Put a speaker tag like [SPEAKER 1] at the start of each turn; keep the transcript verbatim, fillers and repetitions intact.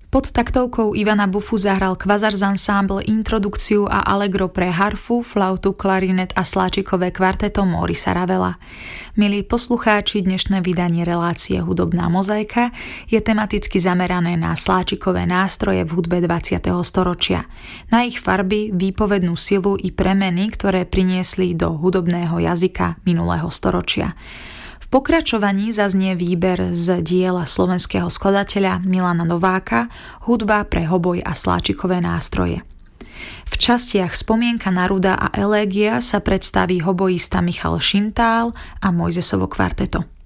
[SPEAKER 1] Pod taktovkou Ivana Bufu zahral Quasars Ensemble introdukciu a allegro pre harfu, flautu, klarinet a sláčikové kvarteto Maurice Ravela. Milí poslucháči, dnešné vydanie relácie Hudobná mozaika je tematicky zamerané na sláčikové nástroje v hudbe dvadsiateho storočia, na ich farby, výpovednú silu i premeny, ktoré priniesli do hudobného jazyka minulého storočia. V pokračovaní zaznie výber z diela slovenského skladateľa Milana Nováka Hudba pre hoboj a sláčikové nástroje. V častiach Spomienka na Ruda a Elégia sa predstaví hoboista Michal Šintál a Mojzesovo kvarteto.